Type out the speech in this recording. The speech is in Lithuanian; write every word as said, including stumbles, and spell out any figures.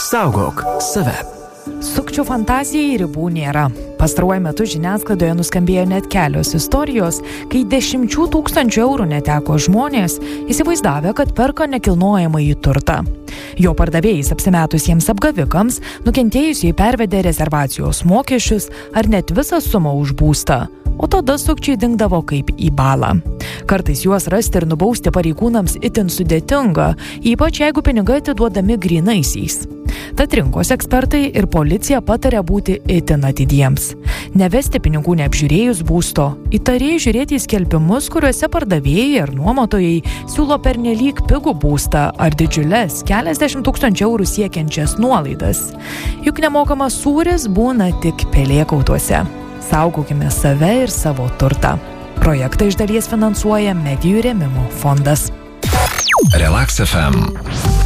Saugok save. Sukčių fantazijai ribų nėra. Pastaruoju metu žiniasklaidoje nuskambėjo net kelios istorijos, kai dešimčių tūkstančių eurų neteko žmonės, įsivaizdavę, kad perka nekilnojamąjį turtą. Jo pardavėjais apsimetusiems apgavikams nukentėjusiai pervedė rezervacijos mokesčius ar net visą sumą už būstą, o tada sukčiai dingdavo kaip į balą. Kartais juos rasti ir nubausti pareigūnams itin sudėtinga, ypač jeigu pinigai atiduodami grynaisiais. Tad rinkos ekspertai ir policija pataria būti itin atidiems. Nevesti pinigų neapžiūrėjus būsto, įtariai žiūrėti į skelbimus, kuriuose pardavėjai ar nuomotojai siūlo pernelyg pigų būstą ar didžiules keliasdešimt tūkstančių eurų siekiančias nuolaidas. Juk nemokamas sūris būna tik pelėkautuose. Saugokime save ir savo turtą. Projektą iš dalies finansuoja Medijų rėmimo fondas. Relax F M.